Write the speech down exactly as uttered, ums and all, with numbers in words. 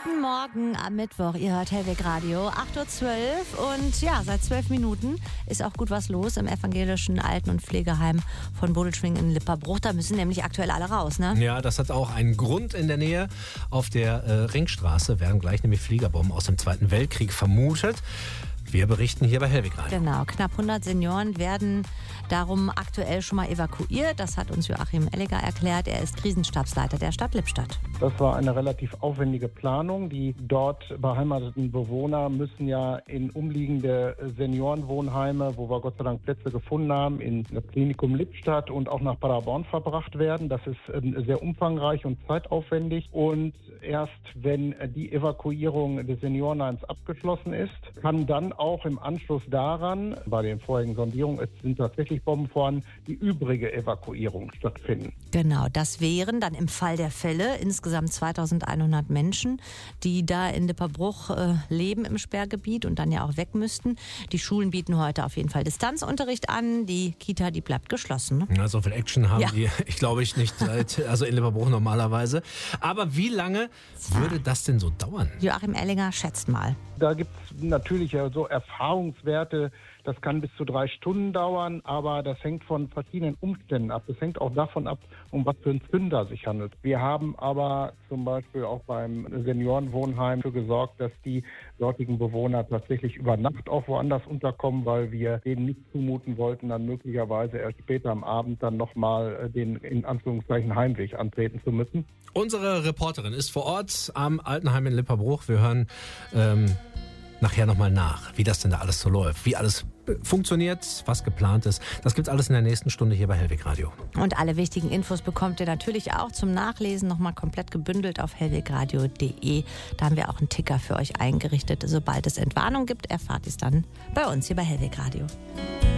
Guten Morgen am Mittwoch. Ihr hört Hellweg Radio, acht Uhr zwölf. Und ja, seit zwölf Minuten ist auch gut was los im evangelischen Alten- und Pflegeheim von Bodelschwingh in Lipperbruch. Da müssen nämlich aktuell alle raus, ne? Ja, das hat auch einen Grund in der Nähe. Auf der äh, Ringstraße werden gleich nämlich Fliegerbomben aus dem Zweiten Weltkrieg vermutet. Wir berichten hier bei Hellweg Radio. Genau, knapp hundert Senioren werden darum aktuell schon mal evakuiert. Das hat uns Joachim Elliger erklärt. Er ist Krisenstabsleiter der Stadt Lippstadt. Das war eine relativ aufwendige Planung. Die dort beheimateten Bewohner müssen ja in umliegende Seniorenwohnheime, wo wir Gott sei Dank Plätze gefunden haben, in das Klinikum Lippstadt und auch nach Paderborn verbracht werden. Das ist sehr umfangreich und zeitaufwendig. Und erst wenn die Evakuierung des Seniorenheims abgeschlossen ist, kann dann auch im Anschluss daran, bei den vorherigen Sondierungen, es sind tatsächlich Bomben vorhanden, die übrige Evakuierung stattfinden. Genau, das wären dann im Fall der Fälle insgesamt zweitausendeinhundert Menschen, die da in Lipperbruch äh, leben im Sperrgebiet und dann ja auch weg müssten. Die Schulen bieten heute auf jeden Fall Distanzunterricht an. Die Kita, die bleibt geschlossen. Ne? Ja, so viel Action haben ja. die, ich glaube ich, nicht seit, also in Lipperbruch normalerweise. Aber wie lange würde das denn so dauern? Joachim Elliger schätzt mal. Da gibt es natürlich ja so Erfahrungswerte, das kann bis zu drei Stunden dauern, aber das hängt von verschiedenen Umständen ab. Das hängt auch davon ab, um was für einen Zünder sich handelt. Wir haben aber zum Beispiel auch beim Seniorenwohnheim dafür gesorgt, dass die dortigen Bewohner tatsächlich über Nacht auch woanders unterkommen, weil wir denen nicht zumuten wollten, dann möglicherweise erst später am Abend dann nochmal den in Anführungszeichen Heimweg antreten zu müssen. Unsere Reporterin ist vor Ort am Altenheim in Lipperbruch. Wir hören ähm, nachher nochmal nach, wie das denn da alles so läuft, wie alles funktioniert, was geplant ist. Das gibt's alles in der nächsten Stunde hier bei Hellweg Radio. Und alle wichtigen Infos bekommt ihr natürlich auch zum Nachlesen nochmal komplett gebündelt auf hellwegradio punkt de. Da haben wir auch einen Ticker für euch eingerichtet. Sobald es Entwarnung gibt, erfahrt ihr es dann bei uns hier bei Hellweg Radio.